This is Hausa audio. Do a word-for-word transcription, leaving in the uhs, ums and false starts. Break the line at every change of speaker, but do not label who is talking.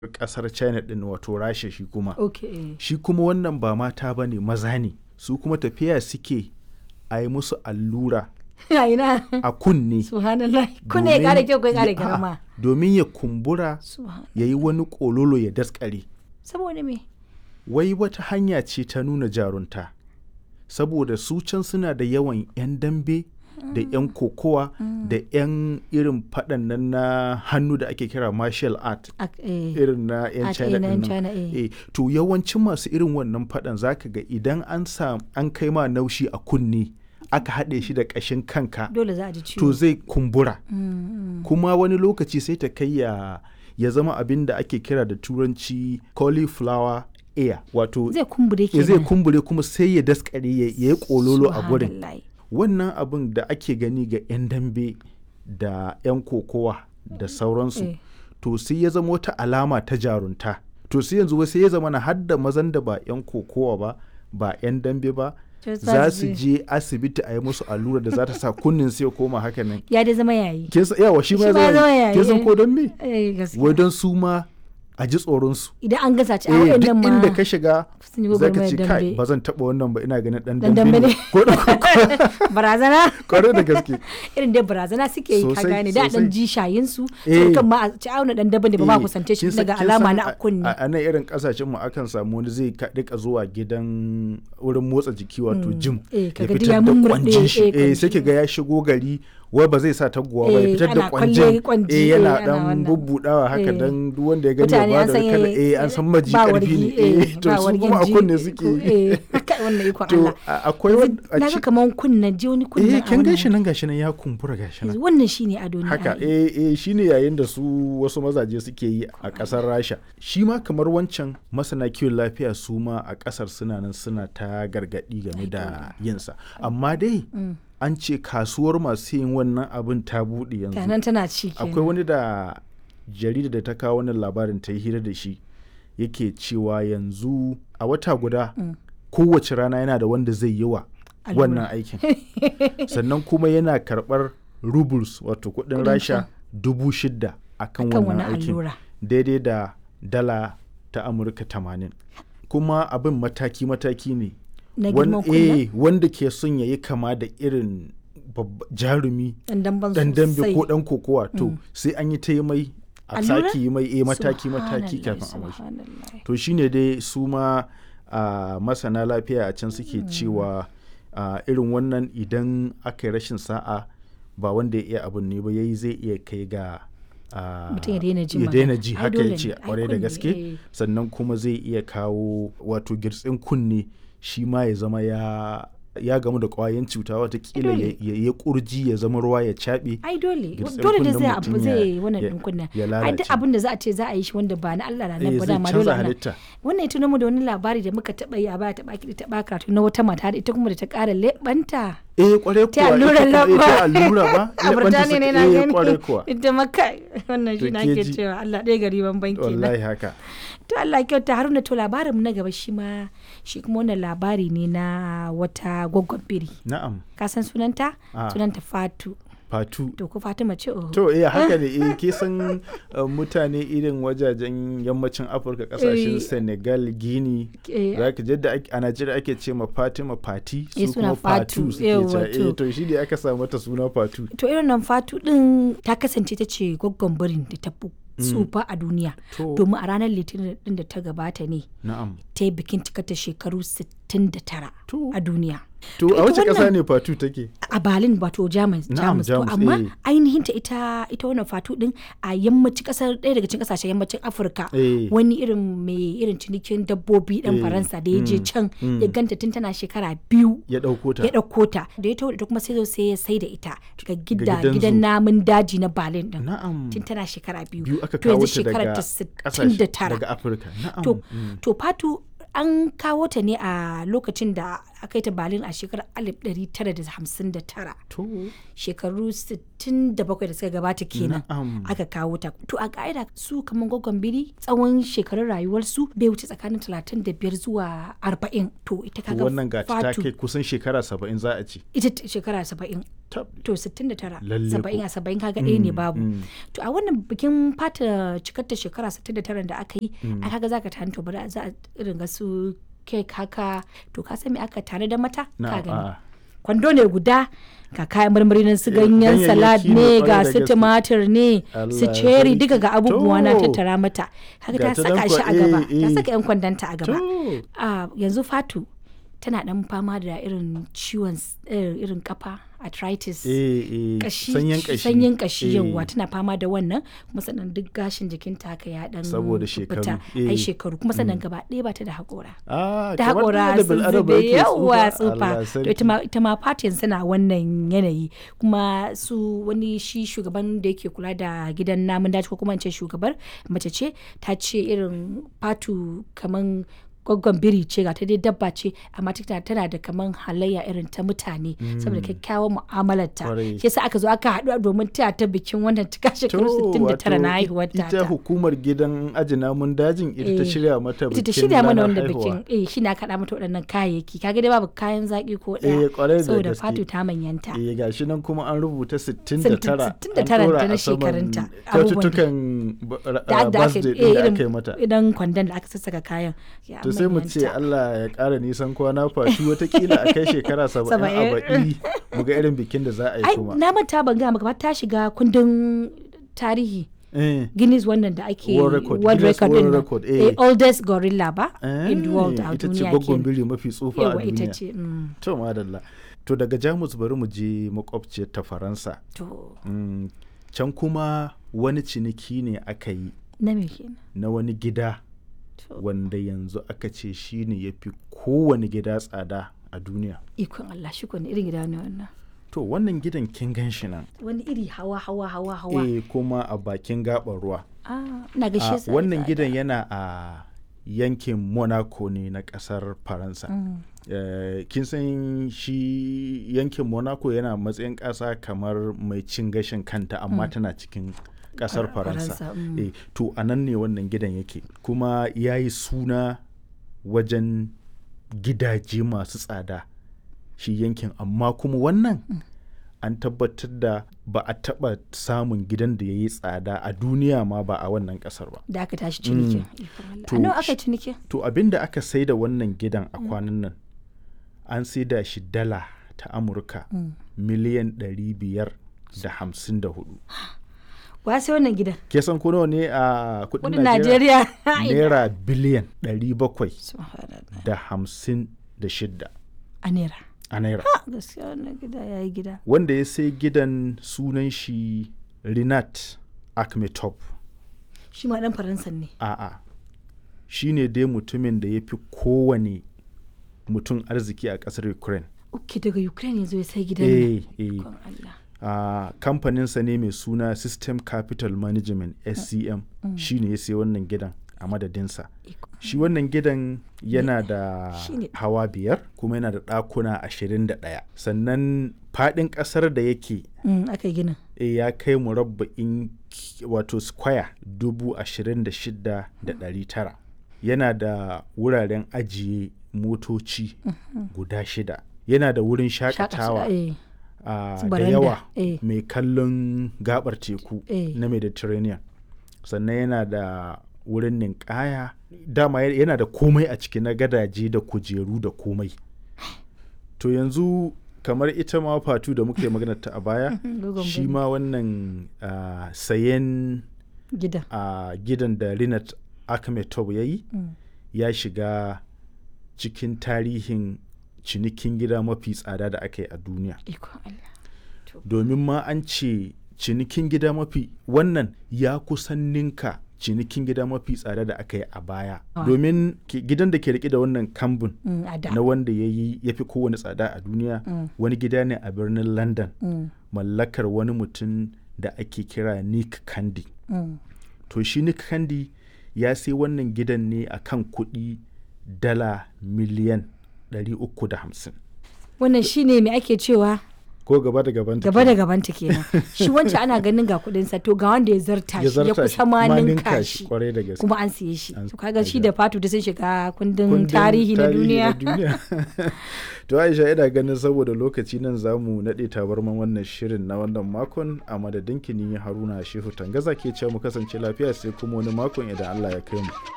kasar China din wato Rasha shi kuma.
Okay.
Shi kuma wannan ba mata bane maza ne. Su kuma tafiya suke a yi musu allura
A ina.
a kunne.
Subhanallah. Kunne ya kare kyau ko ya kare girma.
Domin ya kumbura
Subhanallah.
ya yi wani kololo ya daskare.
Saboda me?
Wai wata hanya ce ta nuna jarunta. Saboda su can suna da yawan 'yan dambe da 'yan kokowa da 'yan irin faɗan nan na hannu da ake kira martial art.
Ak- eh.
Irin na 'yan
Art,
China
eh, na 'yan
ɗin nan.
China, eh.
Eh, to yawancin masu irin wannan faɗan zaka ga idan an sa an kai ma naushi a kunne aka haɗe shi da ƙashin kanka
Dole za a ji ciwo.
to zai kumbura.
Mm, mm.
Kuma wani lokaci sai ta kai ya ya zama abin da ake kira da turanci cauliflower ear wato
Zai kumbure
ya
kenan.
zai kumbure kuma sai ya daskare ya ya yi kololo a gurin.
Subhanallah.
Wannan abin da ake gani ga 'yan dambe da 'yan kokowa da sauransu
Eh.
to sai ya zama wata alama ta jarunta. To sai yanzu wai sai ya zama na hadda mazan da ba 'yan kokowa ba ba 'yan dambe ba
To
za su je asibiti a yi musu allura da za ta sa kunnin sai ya koma haka nan.
Ya dai zama yayi.
Kin san yawa shi ma
Shi
ya
ma ya
zama
zama
yayi. Kin san
yayi.
ko don me?
Eh, gaskiya.
Wai don su ma a ji tsoron su.
Idan an gasa ci a
Eh, duk
waɗannan ma
inda ka shiga
sun yi
za ka
gwagwarmayar
ce kai
dambe.
ba zan taɓa wannan ba ina ganin ɗan
Dan
dambe
dambe
ne.
ne.
Ko da ko
Barazana.
kwarai da gaske.
Irin dai barazana suke yi ka
Sosai,
gane da dan
sosai.
ji shayin su.
Eh.
Sai kan ma a ci auna dan daban da ba ma
Eh,
kusance shi
kin san-
daga
kin
alama
san
na
a-
a kunni.
A a nan irin kasashen mu akan samu wani zai ka- rika zuwa gidan wurin motsa jiki wato gym.
Eh,
Ya
kaga duk
fitar
ya
da
mummurɗe,
kwanjin shi.
eh,
Eh, sai
kwanji.
ki ga ya shigo gari wai ba zai sa taguwa ba ya
Eh,
fitar da
ana kwalle
kwanjin.
kwanji,
Eh,
eh,
yana
ana
dan
wannan.
bubbudawa haka
Eh.
dan duk wanda ya gani ya
Mutane
ba
an
da
san
kala
eh,
eh an san maji
ba
karfi
wargi,
ne.
eh,
Eh, to
ba
su
wargin
kuma a
ji,
kunne suke.
eh, haka wannan ikon
To
Allah.
a- akwai wani a
Na ga
ci-
kaman kunna ji wani kunna.
eh kin gashi nan gashi nan ya kumbura gashi nan.
Wannan shine ado ne.
Haka
ai.
eh eh shine yayin da su wasu mazaje suke yi a kasar Rasha. Shi ma kamar wancan masana kiwon lafiya su ma a kasar suna nan suna ta gargadi game da yinsa. Amma dai
Mm.
an ce kasuwar masu yin wannan abin ta buɗe yanzu.
Tanan tana ci kenan.
Akwai wani da jarida da ta kawo wannan labarin ta yi hira da shi yake cewa yanzu a wata guda
Mm.
kowace rana yana da wanda zai yi wa
Allura.
wannan aikin. Sannan kuma yana karɓar rubles wato kuɗin
Kuɗin
rasha
can.
dubu shida a kan
Akan
wannan
wani
aikin
allura.
daidai da dala ta amurka tamanin. Kuma abin mataki-mataki ne.
Na
Wan-
girman kunna.
eh, wanda ke son ya yi kama da irin babba- jarumi
Dan damban
dan dambe
sosai.
ko dan kokowa to sai an yi ta yi mai a
Allura?
sake yi mai eh, mataki-mataki
Subhanallah,
kafin a mashi.
subhanallah.
To shine dai su ma a masana lafiya a can suke cewa a irin wannan idan aka yi rashin sa'a ba wanda ya iya abin ne ba yayi zai iya kai ga a,
Mutum ya daina jin
ya
magana.
daina ji
Ai,
haka
dole
ya ce
ne. Ai,
kwarai da
kunne,
gaske
eh.
sannan kuma zai iya kawo wato girtsin kunne shi ma ya zama ya ya gamu da kwayan cuta watakila ya,
dole.
ya, ya kurji ya zama ruwa ya caɓe.
Ai dole
Girtsar
dole da
kunnen
zai
mutum
abu
ya-
zai wannan
ya-
din kunna.
ya
Ai
lalace.
duk abin da za a ce za a yi shi wanda ba na Allah na
Eh,
nan ba
zai
dama
canza
dole ana.
halitta.
Wannan ita mu da wani labari da muka taba yi a baya taba kiɗi taba karatu na wata mata da ita kuma da ta ƙara leɓanta.
Eh kwarai
Ta
kuwa
allura
ita kuma- eh,
lamba.
ta allura ba
A
leɓanta
Burtaniya ne
suka-
na
eh,
gani.
kwarai kuwa
Ita maka wannan
To
shi na
ke
ke
ji.
cewa Allah ɗaya gari ban banki na.
wallahi haka.
To Allah kyauta Haruna to labarin mu na gaba shi ma shi kuma wannan labari ne na wata gwaggon biri.
Na'am.
Ka san sunanta?
Ah.
Sunanta Fatu.
Fatu.
To ko Fatima ce oh.
To eh haka ne eh ke san uh, mutane irin wajajen yammacin Afirka kasashen
Eh.
Senegal, Guinea
Eh.
za ka jadda ake- a Najeriya ake ce ma Fatima Fati
Eh,
su
suna
kuma Fatu
Fatu,
suke
yawwa,
cewa
to.
eh to shi ne aka sa mata suna Fatu.
To irin nan Fatu din ta kasance ta ce gwaggon birin da ta fi tsufa a duniya.
To.
Domin a ranar litinin din da ta gabata ne
Na'am.
ta yi bikin cikata shekaru sittin da tara
To.
a duniya.
To
To
a
ita
wace ƙasa
wannan-
ne Fatu take?
A Berlin wato Jamus.
Na'am,
Jamus. To
Jamus,
amma
eh.
ainihin ta ita ita wannan Fatu din a yammacin kasar ɗaya daga cikin kasashen yammacin Afirka.
Eh.
Wani irin mai irin cinikin dabbobi dan
Eh,
Faransa da ya je
mm,
can
mm.
ya ganta tun tana shekara biyu.
Ya ɗauko ta.
Ya ɗauko ta da ya taho da ita kuma sai zo sai ya sai da ita ga gida
gidan
gidan
zoo.
namun daji na Berlin din.
Na'am.
Tun tana shekara biyu.
Biyu aka
To
kawo
yanzu
ta daga
shekarar ta sittin da tara.
daga Afirka. Na'am.
To,
Mm.
to Fatu an kawo ta ne a lokacin da aka yi ta Berlin a shekarar alif ɗari tara da hamsin da tara.
To.
Shekaru sittin da bakwai da suka gabata kenan
Na'am.
aka kawo ta. To a ka'ida su kamar gwaggon biri tsawon shekarun rayuwarsu bai wuce tsakanin talatin da biyar zuwa arba'in. To ita
To
kaga
wannan ga ta
fatu
kai kusan shekara saba'in za a ci.
ita t- shekara saba'in.
Tab.
To sittin da tara
Lalle ko.
saba'in a saba'in kaga ɗaya ne babu.
mm.
To a wannan bikin fata cikar ta shekara sittin da tara da aka yi a kaga zaka tani to bari za a irin ga su kek haka to ka san me aka tare da mata
Na,
ka gani.
a.
Kwando ne guda ga kayan marmari nan su
Eh,
ganyen
ganyayyaki
salad
ne
ne
kwarai
ga
da
su
gaske.
tumatir ne su
Allah
cherry
sarki.
duka ga abubuwa na
To.
tattara mata haka
Ga
ta
ta
saka
nan
shi
kwa-
a gaba
eh,
ta
eh.
saka yan kwandanta a gaba.
To.
a yanzu Fatu tana dan fama da irin ciwon s- eh, irin kafa arthritis
Eh, eh,
kashi
sanyin kashi.
sanyin kashi
Eh,
yawa tana fama da wannan kuma sannan duk gashin jikinta haka ya dan
Saboda shekaru,
fita
eh.
ai shekaru kuma sannan gaba ɗaya ba ta da haƙora
Ah,
da
kamar
haƙora
da
sun
bil'adama
zube
yake
yawa
Allah
tsufa to
sarki.
ita ma ita ma Fatu yanzu na wannan yanayi kuma su wani shi shugaban da yake kula da gidan namun daji ko kuma in ce shugabar mace ce ta ce irin Fatu kaman gwaggon biri ce ga ta dai dabba ce amma tana tana da kaman halayya irin ta mutane saboda kyakkyawan mu'amalarta
Kwarai.
shi yasa aka zo aka haɗu domin taya ta bikin wannan cika shekaru
To,
sittin da tara
wato
na haihuwar ta
ita hukumar gidan aji namun dajin ita ta
Eh,
shirya mata bikin
ita ta shirya mana
ranar
wanda
haihuwa.
bikin eh shi na kaɗa mata waɗannan kayayyaki kaga dai babu kayan zaƙi ko
Eh, kwarai
ɗaya
da
saboda
gaske.
Fatu ta manyanta
Eh, gashi nan kuma an rubuta sittin da tara.
sittin da tara
an ɗora
ta na
a saman
shekarunta.
kyaututtukan ba-
da
ah,
da aka
birthday
eh,
ɗin da
irin
aka yi mata.
idan kwandon da aka sassaka kayan ya
To sai mu ce
manyanta.
Allah ya ƙara nisan kwana Fatu watakila a kai shekara saba'in a
Saba'in.
baɗi mu ga irin bikin da za a yi
ai
kuma.
na manta ban gaya maka ba ta shiga kundin tarihi
Eh,
Guinness wannan da ake
World record,
world
Guinness
record
World
din nan.
record, eh.
Eh, oldest gorilla ba
eh,
in the world a
ita ce
duniya
gwaggon
kenan.
biri mafi tsufa a
Yawa ita
duniya.
ce mm.
To madalla. To daga Jamus bari mu je makwabciyar ta Faransa.
to
Mm, can kuma wani ciniki ne aka yi
na me kenan
na wani gida
to
wanda yanzu aka ce shi ne ya fi kowane gida tsada a duniya.
ikon Allah shi ne irin gida ne wannan
To wannan gidan kin gan shi nan.
wani iri hawa hawa hawa hawa
Eh, kuma a bakin gaɓar ruwa.
ah ina
A,
gaishe sa
wannan gidan yana a yankin Monaco ne na ƙasar Faransa. Eh, kin san shi yankin Monaco yana matsayin ƙasa kamar mai cin gashin kanta amma tana cikin ƙasar
Far-
Faransa.
Faransa, mm.
Eh, to a nan ne wannan gidan yake kuma ya yi suna wajen gidaje masu tsada shi yankin amma kuma wannan an tabbatar da ba a taɓa samun gidan da ya yi tsada a duniya ma ba a wannan ƙasar ba.
da aka tashi cinikin ikon Allah
To,
a nawa aka
shi-
yi cinikin
To abin da aka sai da wannan gidan a kwanan nan an sai da shi dala ta Amurka miliyan ɗari biyar da hamsin da hudu.
wa sai wannan gidan
Ke san ko nawa ne a kudin
kudin
Najeriya?
Najeriya
Naira biliyan ɗari bakwai
Subhanallah.
da hamsin da shidda
a naira
a naira.
Ah, gaskiya wannan gida ya yi gida
Wanda ya sai gidan sunan shi Rinat Akhmetov.
shi ma dan faransan ne
A'a, shi ne dai mutumin da ya fi kowane mutum arziki a ƙasar Ukraine.
uke daga Ukraine yanzu ya sai gidan nan
Eh, eh.
ikon Allah
a kamfaninsa ne mai suna System Capital Management S C M shi ne ya sai wannan gidan a madadinsa.
Ikon-
Shi wannan gidan yana da
Shi ne.
hawa biyar kuma yana da ɗakuna ashirin da ɗaya. Sannan faɗin ƙasar da yake
Mm, aka yi ginin
e, ya kai murabba'in ki- wato square dubu ashirin da shida da ɗari tara. Yana da wuraren ajiye motoci guda shida. Yana da wurin shakatawa
eh
a
Su
da
baranda,
yawa
eh.
mai kallon gabar teku
Eh.
na Mediterranean. Sannan yana da wurin ninkaya dama ya- yana da komai a ciki na gadaje da kujeru da komai. To yanzu kamar ita ma Fatu da muke magana ta a baya
Dogon
shi
biri.
ma wannan ah, sayen
gidan
a gidan da Rinat Akhmetov ya yi
Mm.
ya shiga cikin tarihin cinikin gida mafi tsada da aka yi a duniya.
ikon Allah
Domin ma an ce cinikin gida mafi wannan ya kusan ninka cinikin gida mafi tsada da aka yi a baya.
Ah.
Domin ke- gidan da ke rike da wannan kambun
Mm, a da
na wanda ya yi ya fi kowane tsada a duniya
Mm.
wani gida ne a birnin London
Mm,
mallakar wani mutum da ake kira Nick Candy.
mm.
To shi Nick Candy ya sai wannan gidan ne a kan kuɗi dala miliyan ɗari uku da hamsin.
Wannan shine me ake cewa
ko gaba da gabanta
gaba da gabanta kenan. Shi wancan ana ganin ga kuɗin sa to ga wanda ya zarta shi ya kusa ma ninka shi
kwarai da gaske
kuma an siye shi.
An-
To kaga shi da Fatu da sun shiga kundin
Kundin
tarihi na duniya.
To Aisha, ina ganin saboda lokaci nan zamu naɗe tabarman wannan shirin na wannan makon, a madadin ki ni Haruna Shehu Tangaza ke cewa mu kasance lafiya sai kuma wani makon idan Allah ya kai mu.